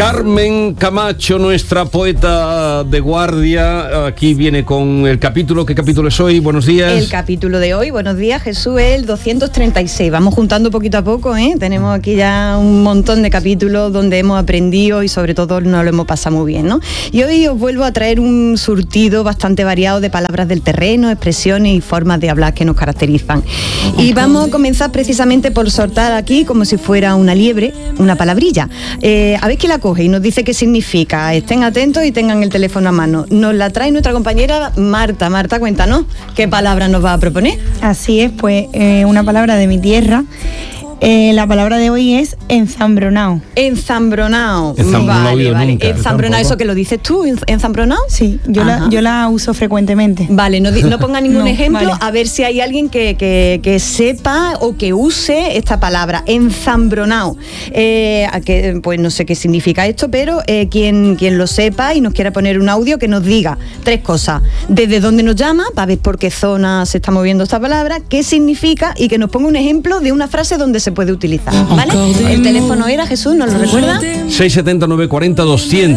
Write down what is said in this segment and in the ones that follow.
Carmen Camacho, nuestra poeta de guardia, aquí viene con el capítulo. ¿Qué capítulo es hoy? Buenos días. El capítulo de hoy, buenos días, Jesús, es el 236. Vamos juntando poquito a poco, ¿eh? Tenemos aquí ya un montón de capítulos donde hemos aprendido y sobre todo nos lo hemos pasado muy bien, ¿no? Y hoy os vuelvo a traer un surtido bastante variado de palabras del terreno, expresiones y formas de hablar que nos caracterizan. Y vamos a comenzar precisamente por soltar aquí, como si fuera una liebre, una palabrilla. A ver quién la coge y nos dice qué significa. Estén atentos y tengan el teléfono a mano. Nos la trae nuestra compañera Marta. Marta, cuéntanos, ¿qué palabra nos va a proponer? Así es, pues una palabra de mi tierra. La palabra de hoy es enzambronao. Enzambronao. Vale. Enzambronao, ¿eso que lo dices tú? ¿Enzambronao? Sí, yo la uso frecuentemente. Vale, no ponga ningún ejemplo, vale. A ver si hay alguien que sepa o que use esta palabra, enzambronao. Pues no sé qué significa esto, pero quien lo sepa y nos quiera poner un audio, que nos diga 3 cosas. Desde dónde nos llama, para ver por qué zona se está moviendo esta palabra, qué significa y que nos ponga un ejemplo de una frase donde se puede utilizar, ¿vale? El teléfono era, Jesús, ¿nos lo recuerda? 670-940-200,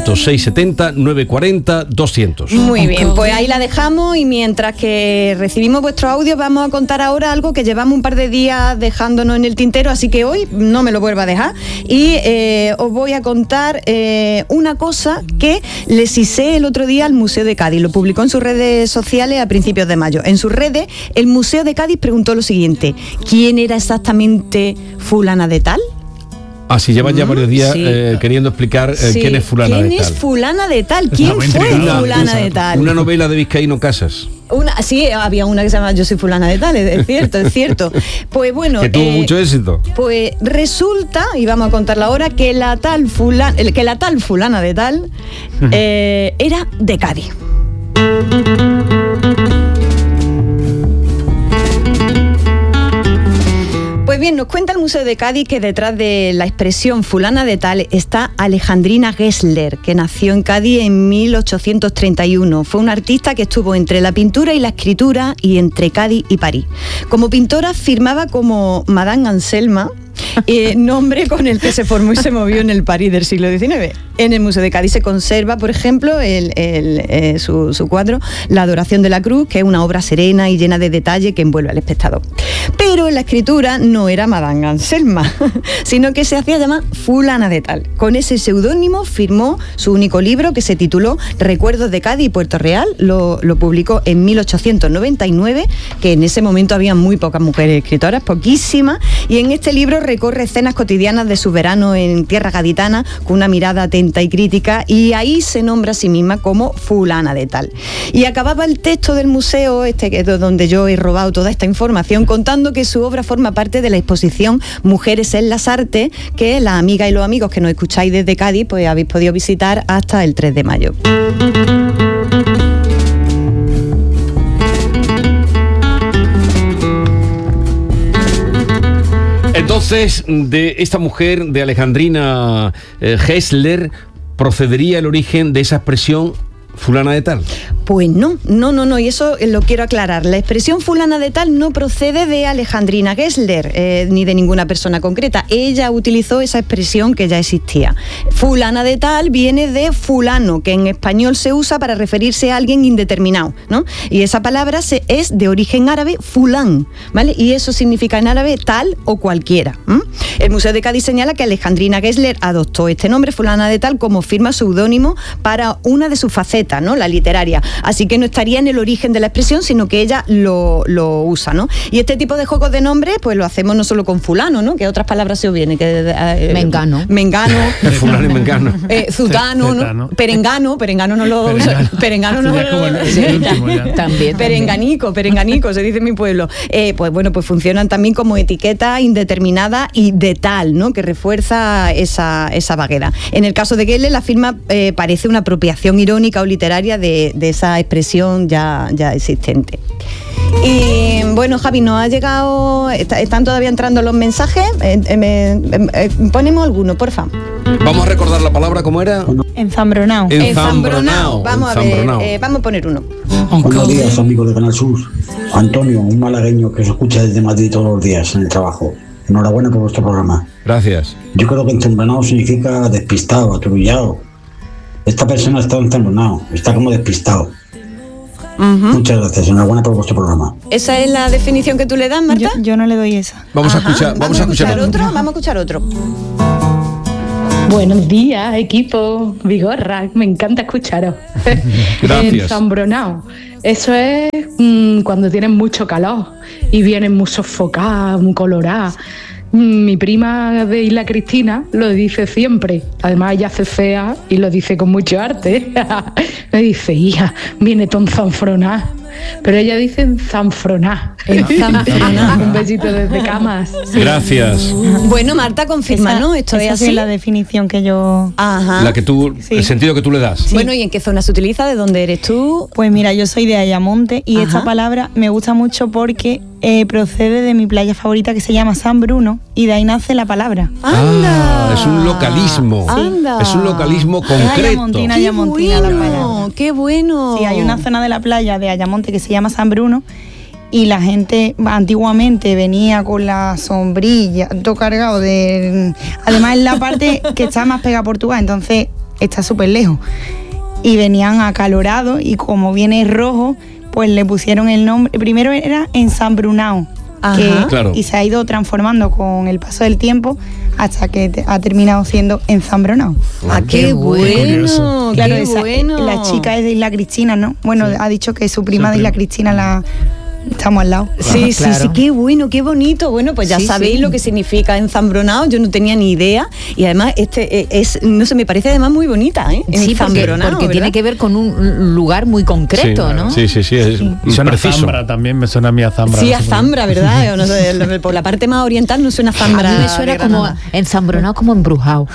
670-940-200. Muy bien, pues ahí la dejamos y mientras que recibimos vuestros audios vamos a contar ahora algo que llevamos un par de días dejándonos en el tintero, así que hoy no me lo vuelva a dejar y os voy a contar una cosa que les hice el otro día al Museo de Cádiz, lo publicó en sus redes sociales a principios de mayo. En sus redes, el Museo de Cádiz preguntó lo siguiente: ¿quién era exactamente fulana de tal? Así llevan ya varios días sí. queriendo explicar quién es fulana de tal. ¿Quién es fulana de tal? ¿Quién fue fulana de tal? Una novela de Vizcaíno Casas. Sí, había una que se llama Yo soy fulana de tal, es cierto, es cierto. Pues bueno, que tuvo mucho éxito. Pues resulta, y vamos a contarla ahora, que la tal fulana de tal era de Cádiz. Pues bien, nos cuenta el Museo de Cádiz que detrás de la expresión fulana de tal está Alejandrina Gessler, que nació en Cádiz en 1831. Fue una artista que estuvo entre la pintura y la escritura y entre Cádiz y París. Como pintora firmaba como Madame Anselma, nombre con el que se formó y se movió en el París del siglo XIX. En el Museo de Cádiz se conserva, por ejemplo, su cuadro La Adoración de la Cruz, que es una obra serena y llena de detalle que envuelve al espectador. Pero en la escritura no era Madame Anselma, sino que se hacía llamar fulana de tal. Con ese seudónimo firmó su único libro, que se tituló Recuerdos de Cádiz y Puerto Real. Lo publicó en 1899, que en ese momento había muy pocas mujeres escritoras, poquísimas, y en este libro recorre escenas cotidianas de su verano en tierra gaditana con una mirada atenta y crítica, y ahí se nombra a sí misma como fulana de tal. Y acababa el texto del museo, que es donde yo he robado toda esta información, contando que su obra forma parte de la exposición Mujeres en las Artes, que las amigas y los amigos que nos escucháis desde Cádiz pues habéis podido visitar hasta el 3 de mayo. Entonces, de esta mujer, de Alejandrina Gessler, procedería el origen de esa expresión fulana de tal. Pues no, y eso lo quiero aclarar. La expresión fulana de tal no procede de Alejandrina Gessler, ni de ninguna persona concreta. Ella utilizó esa expresión que ya existía. Fulana de tal viene de fulano, que en español se usa para referirse a alguien indeterminado, ¿no? Y esa palabra es de origen árabe, fulán, ¿vale? Y eso significa en árabe tal o cualquiera. El Museo de Cádiz señala que Alejandrina Gessler adoptó este nombre, fulana de tal, como firma seudónimo para una de sus facetas, ¿no? La literaria. Así que no estaría en el origen de la expresión, sino que ella lo usa, ¿no? Y este tipo de juegos de nombres, pues lo hacemos no solo con fulano, ¿no? Que otras palabras se os vienen. Mengano. Fulano y mengano. Zutano, ¿no? Perengano no lo... Perengano no lo... También. Perenganico, se dice en mi pueblo. Pues bueno, pues funcionan también como etiqueta indeterminada y de tal, ¿no? Que refuerza esa vaguedad. En el caso de Gessler, la firma parece una apropiación irónica o literaria de esa expresión ya existente. Y bueno, Javi, nos ha llegado, están todavía entrando los mensajes. Ponemos alguno, porfa. Vamos a recordar la palabra, ¿cómo era? Enzambronao. Vamos a ver, vamos a poner uno. Buenos días, amigos de Canal Sur. Antonio, un malagueño que os escucha desde Madrid todos los días en el trabajo. Enhorabuena por vuestro programa. Gracias. Yo creo que encembronado significa despistado, aturullado. Esta persona está encembronado, está como despistado. Muchas gracias, enhorabuena por vuestro programa. ¿Esa es la definición que tú le das, Marta? Yo no le doy esa. Vamos a escuchar otro. Vamos a escuchar otro. Buenos días, equipo Vigorra, me encanta escucharos. Gracias. Enzambronado. Eso es cuando tienen mucho calor y vienen muy sofocadas, muy coloradas. Mi prima de Isla Cristina lo dice siempre. Además ella hace fea y lo dice con mucho arte. Me dice, hija, viene ton zanfroná. Pero ella dice zanfroná. Un besito desde Camas. Gracias. Bueno, Marta, confírmanos, esto es así. Es la definición que yo... Ajá. La que tú, el sentido que tú le das. Bueno, ¿y en qué zona se utiliza? ¿De dónde eres tú? Pues mira, yo soy de Ayamonte y Ajá. esta palabra me gusta mucho porque procede de mi playa favorita que se llama San Bruno y de ahí nace la palabra. ¡Anda! Es un localismo. Anda. Es un localismo concreto. Ayamontina, ¡Qué Ayamontina la playa. bueno! ¡Qué bueno! Sí, hay una zona de la playa de Ayamonte que se llama San Bruno y la gente antiguamente venía con la sombrilla, todo cargado de... Además es la parte que está más pegada a Portugal, entonces está súper lejos. Y venían acalorados y como viene rojo, pues le pusieron el nombre. Primero era Enzambrunao, Ajá. Claro. y se ha ido transformando con el paso del tiempo hasta que ha terminado siendo Enzambronao. ¡Ah, qué bueno! Claro, ¡Qué bueno! la chica es de Isla Cristina, ¿no? Bueno, ha dicho que su prima de Isla Cristina estamos al lado. Sí, sí, sí, qué bueno, qué bonito. Bueno, pues ya sabéis lo que significa enzambronado, yo no tenía ni idea. Y además, no sé, me parece además muy bonita, ¿eh? Sí, porque tiene que ver con un lugar muy concreto, ¿no? Sí, es Y suena a Zambra también, me suena a mí a Zambra. Sí, a Zambra, ¿verdad? No sé, por la parte más oriental no suena a Zambra. A mí me suena como enzambronado, como embrujado.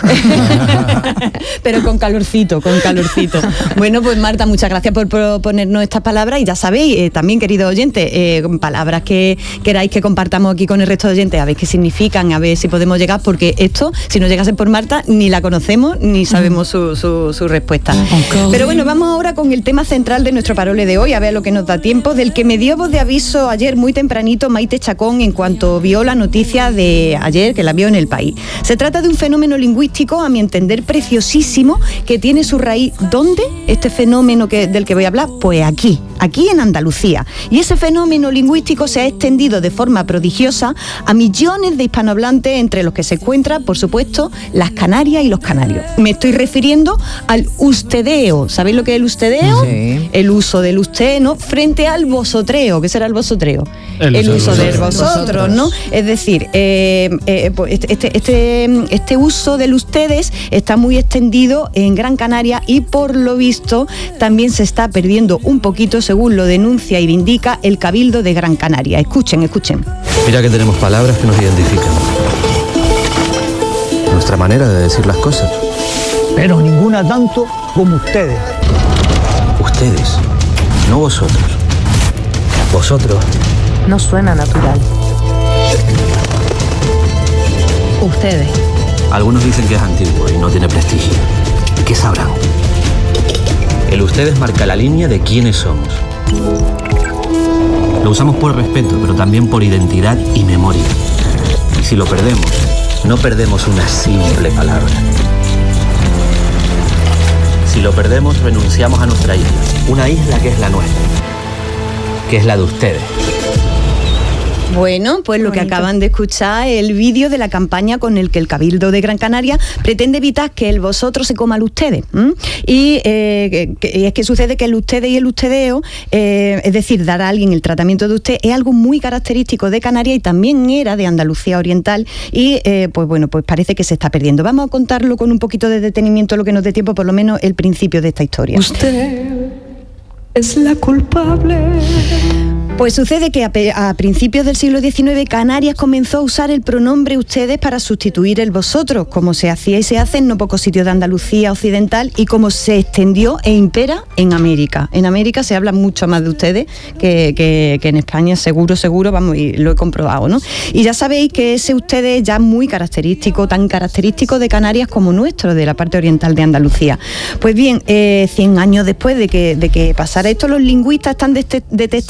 Pero con calorcito, con calorcito. Bueno, pues Marta, muchas gracias por proponernos estas palabras y ya sabéis, también, queridos oyentes, palabras que queráis que compartamos aquí con el resto de oyentes, a ver qué significan, a ver si podemos llegar, porque esto, si no llegasen por Marta, ni la conocemos ni sabemos su respuesta. Pero bueno, vamos ahora con el tema central de nuestro parole de hoy, a ver lo que nos da tiempo, del que me dio voz de aviso ayer muy tempranito Maite Chacón en cuanto vio la noticia de ayer, que la vio en El País. Se trata de un fenómeno lingüístico, a mi entender, preciosísimo, que tiene su raíz, ¿dónde? Este fenómeno del que voy a hablar, pues aquí en Andalucía. Y ese fenómeno lingüístico se ha extendido de forma prodigiosa a millones de hispanohablantes, entre los que se encuentran, por supuesto, las Canarias y los canarios. Me estoy refiriendo al ustedeo. ¿Sabéis lo que es el ustedeo? Sí. El uso del usted, ¿no? Frente al vosotreo. ¿Qué será el vosotreo? El uso del vosotros, ¿no? Es decir, pues este uso del ustedes está muy extendido en Gran Canaria y por lo visto también se está perdiendo un poquito, según lo denuncia y vindica el Cabildo de Gran Canaria. Escuchen. Mira que tenemos palabras que nos identifican. Nuestra manera de decir las cosas. Pero ninguna tanto como ustedes. Ustedes, no vosotros. Vosotros. No suena natural. Ustedes. Algunos dicen que es antiguo y no tiene prestigio. ¿Qué sabrán? El ustedes marca la línea de quiénes somos. Lo usamos por respeto, pero también por identidad y memoria. Y si lo perdemos, no perdemos una simple palabra. Si lo perdemos, renunciamos a nuestra isla. Una isla que es la nuestra, que es la de ustedes. Bueno, pues lo que acaban de escuchar es el vídeo de la campaña con el que el Cabildo de Gran Canaria pretende evitar que el vosotros se coma al ustedes. Y es que sucede que el ustedes y el ustedeo, es decir, dar a alguien el tratamiento de usted, es algo muy característico de Canarias y también era de Andalucía Oriental y pues bueno, pues parece que se está perdiendo. Vamos a contarlo con un poquito de detenimiento, lo que nos dé tiempo, por lo menos el principio de esta historia. Usted es la culpable. Pues sucede que a principios del siglo XIX Canarias comenzó a usar el pronombre ustedes para sustituir el vosotros, como se hacía y se hace en no pocos sitios de Andalucía occidental y como se extendió e impera en América. En América se habla mucho más de ustedes que en España, seguro, vamos, y lo he comprobado, ¿no? Y ya sabéis que ese ustedes es ya muy característico, tan característico de Canarias como nuestro, de la parte oriental de Andalucía. Pues bien, 100 años después de que pasara esto, los lingüistas están detectando que este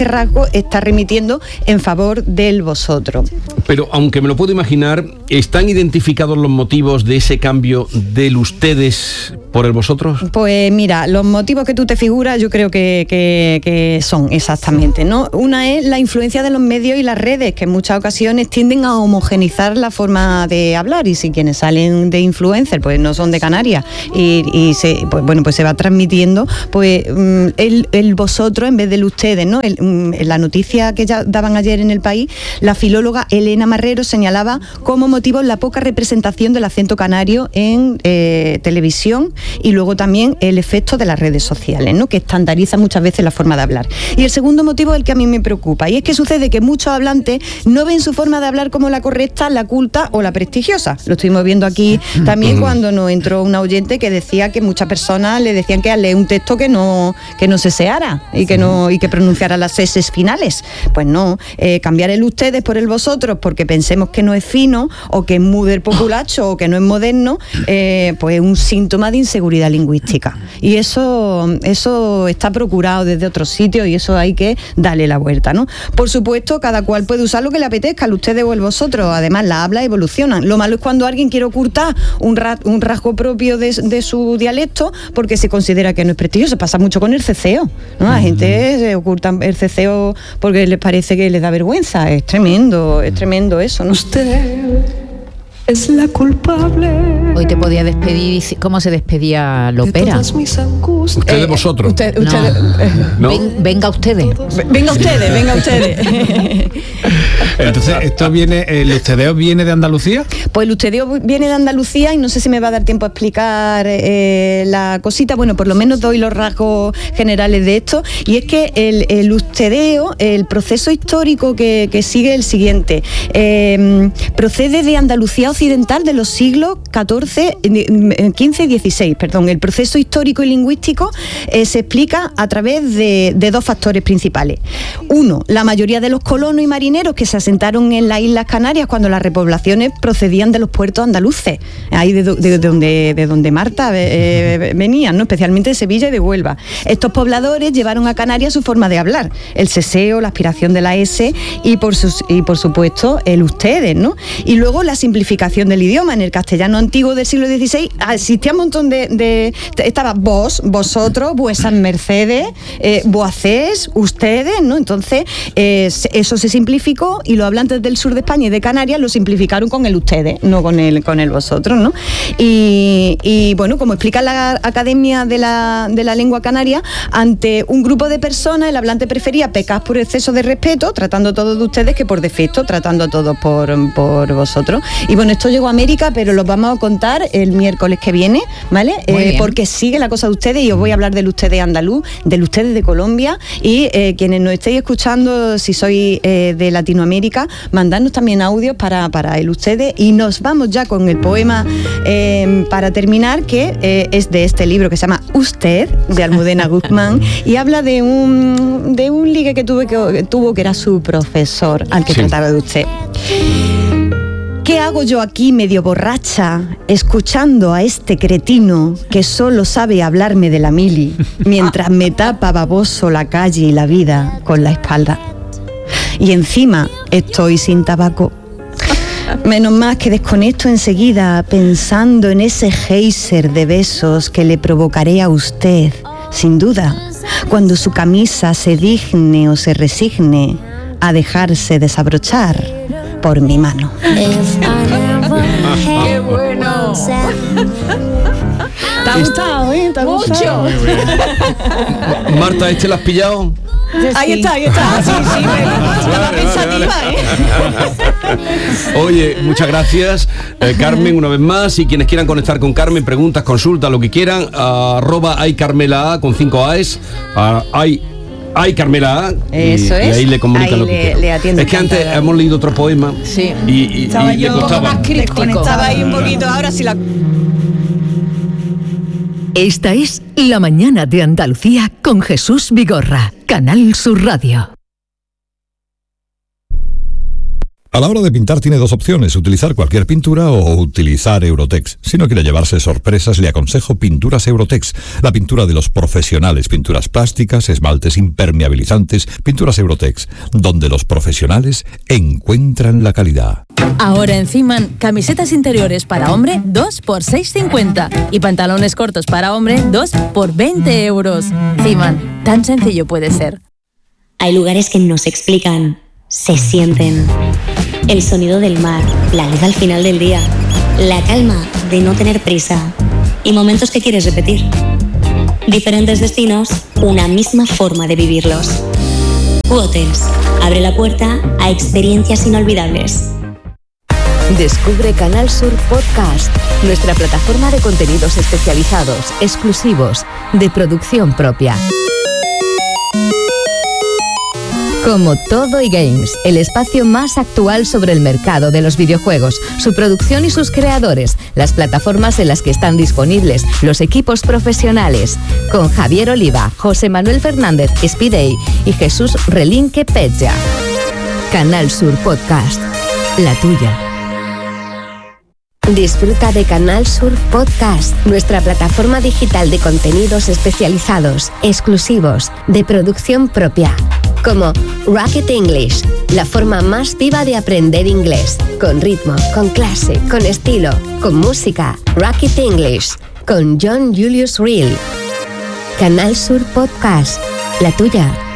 rasgo está remitiendo en favor del vosotros. Pero aunque me lo puedo imaginar, ¿están identificados los motivos de ese cambio del ustedes por el vosotros? Pues mira, los motivos que tú te figuras yo creo que son exactamente, ¿no? Una es la influencia de los medios y las redes, que en muchas ocasiones tienden a homogenizar la forma de hablar, y si quienes salen de influencer pues no son de Canarias y se va transmitiendo pues el vosotros en vez del ustedes, ¿no? La noticia que ya daban ayer en El País, la filóloga Elena Marrero señalaba como motivo la poca representación del acento canario en televisión, y luego también el efecto de las redes sociales, ¿no? Que estandariza muchas veces la forma de hablar. Y el segundo motivo es el que a mí me preocupa, y es que sucede que muchos hablantes no ven su forma de hablar como la correcta, la culta o la prestigiosa. Lo estuvimos viendo aquí también cuando nos entró una oyente que decía que muchas personas le decían que al leer un texto que no se seara y que pronunciara las eses finales. Pues no, cambiar el ustedes por el vosotros porque pensemos que no es fino o que es muy del populacho o que no es moderno, pues es un síntoma de inseguridad lingüística. Y eso está procurado desde otros sitios, y eso hay que darle la vuelta, ¿no? Por supuesto, cada cual puede usar lo que le apetezca, el ustedes o el vosotros. Además, las hablas evolucionan. Lo malo es cuando alguien quiere ocultar un rasgo propio de su dialecto porque se considera que no es prestigioso. Pasa mucho con el ceceo, ¿no? La gente se oculta el ceceo porque les parece que les da vergüenza. Es tremendo eso, ¿no? Usted es la culpable. Hoy te podía despedir. ¿Cómo se despedía Lopera? Ustedes vosotros. ¿No? Venga ustedes. Venga ustedes. Entonces, ¿el ustedeo viene de Andalucía? Pues el ustedeo viene de Andalucía, y no sé si me va a dar tiempo a explicar la cosita. Bueno, por lo menos doy los rasgos generales de esto. Y es que el ustedeo, el proceso histórico que sigue el siguiente. Procede de Andalucía occidental de los siglos XIV y XVI. El proceso histórico y lingüístico se explica a través de dos factores principales. Uno, la mayoría de los colonos y marineros que se asentaron en las Islas Canarias cuando las repoblaciones procedían de los puertos andaluces, ahí de donde Marta venían, ¿no? Especialmente de Sevilla y de Huelva. Estos pobladores llevaron a Canarias su forma de hablar, el seseo, la aspiración de la S y por supuesto el ustedes, ¿no? Y luego la simplificación del idioma. En el castellano antiguo del siglo XVI existía un montón estaba vos, vosotros, vuesas mercedes, voacés, ustedes, ¿no? Entonces eso se simplificó, y los hablantes del sur de España y de Canarias lo simplificaron con el ustedes, no con el vosotros, ¿no? Y bueno, como explica la Academia de la Lengua Canaria, ante un grupo de personas el hablante prefería pecar por exceso de respeto, tratando a todos de ustedes, que por defecto tratando a todos por vosotros. Y bueno, esto llegó a América, pero lo vamos a contar el miércoles que viene, ¿vale? Porque sigue la cosa de ustedes, y os voy a hablar del ustedes andaluz, del ustedes de Colombia, y quienes nos estéis escuchando, si sois de Latinoamérica, mandadnos también audios para el ustedes. Y nos vamos ya con el poema para terminar, que es de este libro que se llama Usted, de Almudena Guzmán, y habla de un ligue que tuvo que era su profesor, al que trataba de usted. ¿Qué hago yo aquí medio borracha, escuchando a este cretino que solo sabe hablarme de la mili, mientras me tapa baboso la calle y la vida con la espalda? Y encima estoy sin tabaco. Menos más que desconecto enseguida, pensando en ese geyser de besos que le provocaré a usted, sin duda, cuando su camisa se digne o se resigne a dejarse desabrochar por mi mano. ¡Qué bueno! ¿Te ha gustado, eh? ¿Te ha gustado? Mucho. Marta, ¿este lo has pillado? Ahí está. Sí, estaba pensativa, Oye, muchas gracias, Carmen, una vez más. Y quienes quieran conectar con Carmen, preguntas, consultas, lo que quieran, @aycarmela con 5 A's, Ay, Carmela, eso y ahí le comunican ahí lo que quieran. Es que antes hemos leído otro poema, sí, y le costaba. Más crítico. Estaba ahí un poquito, ahora sí la... Esta es La Mañana de Andalucía con Jesús Vigorra, Canal Sur Radio. A la hora de pintar tiene dos opciones, utilizar cualquier pintura o utilizar Eurotex. Si no quiere llevarse sorpresas, le aconsejo Pinturas Eurotex, la pintura de los profesionales, pinturas plásticas, esmaltes impermeabilizantes, Pinturas Eurotex, donde los profesionales encuentran la calidad. Ahora en Ciman, camisetas interiores para hombre 2 por 6,50 y pantalones cortos para hombre 2 por 20 euros. Ciman, tan sencillo puede ser. Hay lugares que no se explican, se sienten. El sonido del mar, la luz al final del día, la calma de no tener prisa y momentos que quieres repetir. Diferentes destinos, una misma forma de vivirlos. U-Hotels abre la puerta a experiencias inolvidables. Descubre Canal Sur Podcast, nuestra plataforma de contenidos especializados, exclusivos, de producción propia. Como Todo y Games, el espacio más actual sobre el mercado de los videojuegos, su producción y sus creadores, las plataformas en las que están disponibles, los equipos profesionales, con Javier Oliva, José Manuel Fernández Espidey y Jesús Relinque Pecha. Canal Sur Podcast, la tuya. Disfruta de Canal Sur Podcast, nuestra plataforma digital de contenidos especializados, exclusivos, de producción propia. Como Rocket English, la forma más viva de aprender inglés, con ritmo, con clase, con estilo, con música. Rocket English, con John Julius Reel. Canal Sur Podcast, la tuya.